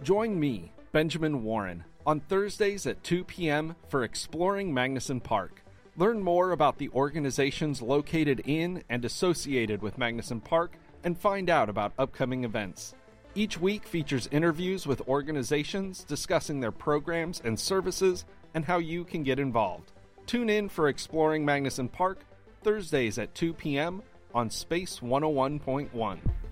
Join me, Benjamin Warren, on Thursdays at 2 p.m. for Exploring Magnuson Park. Learn more about the organizations located in and associated with Magnuson Park and find out about upcoming events. Each week features interviews with organizations discussing their programs and services and how you can get involved. Tune in for Exploring Magnuson Park, Thursdays at 2 p.m. on Space 101.1.